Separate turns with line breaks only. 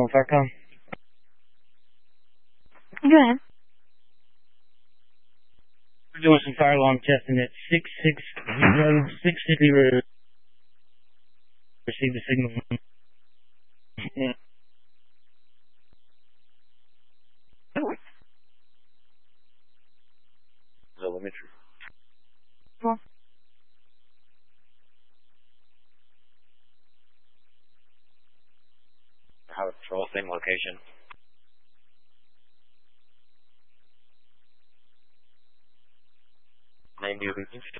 Farcom.
Go ahead.
We're doing some fire alarm testing at 660. Receive the signal. Yeah.
Telemetry.
Cool.
Highway Patrol, same location. Name you.